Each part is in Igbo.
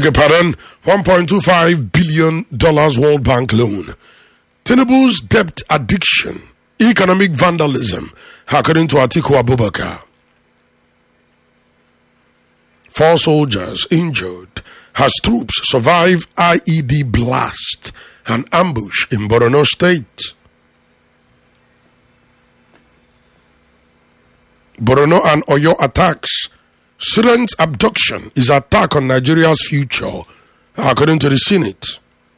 beg your pardon, $1.25 billion World Bank loan. Tinubu's debt addiction, economic vandalism, according to Atiku Abubakar. 4 soldiers injured as troops survive IED blast and ambush in Borno State. Borno and Oyo attacks. Students' abduction is attack on Nigeria's future, according to the Senate.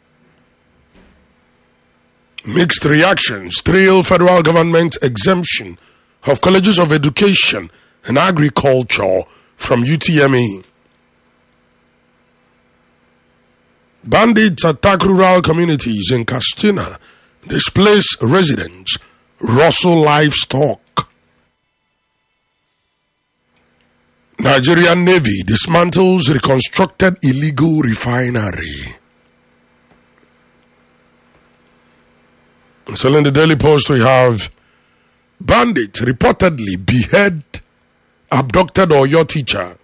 Mixed reactions trail federal government exemption of colleges of education and agriculture from UTME. Bandits attack rural communities in Katsina, displace residents, rustle livestock. Nigerian Navy dismantles reconstructed illegal refinery. So in the Daily Post we have bandits reportedly behead abducted Oyo teacher.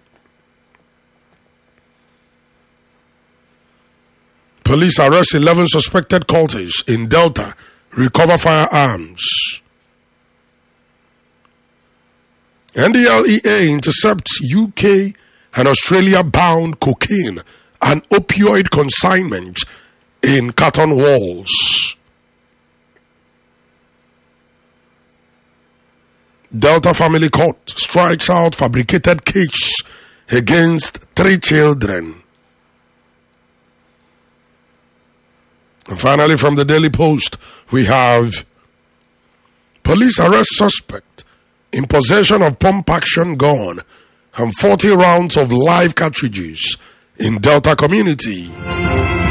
Police arrest 11 suspected cultists in Delta, recover firearms. NDLEA intercepts UK and Australia-bound cocaine and opioid consignment in Carton Walls. Delta Family Court strikes out fabricated case against 3 children. And finally, from the Daily Post, we have police arrest suspect in possession of pump-action gun and 40 rounds of live cartridges in Delta community.